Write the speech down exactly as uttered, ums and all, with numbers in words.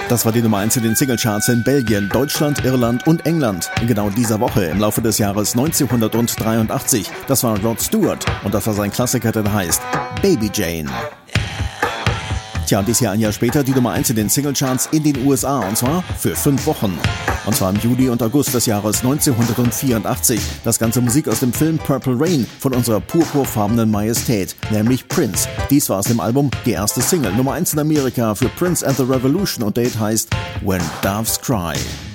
Das war die Nummer eins in den Singlecharts in Belgien, Deutschland, Irland und England. In genau dieser Woche im Laufe des Jahres neunzehnhundertdreiundachtzig. Das war Rod Stewart und das war sein Klassiker, der heißt Baby Jane. Tja, und dies Jahr ein Jahr später die Nummer eins in den Singlecharts in den U S A, und zwar für fünf Wochen. Und zwar im Juli und August des Jahres neunzehnhundertvierundachtzig. Das ganze Musik aus dem Film Purple Rain von unserer purpurfarbenen Majestät, nämlich Prince. Dies war aus dem Album die erste Single, Nummer eins in Amerika für Prince and the Revolution, und der Hit heißt When Doves Cry.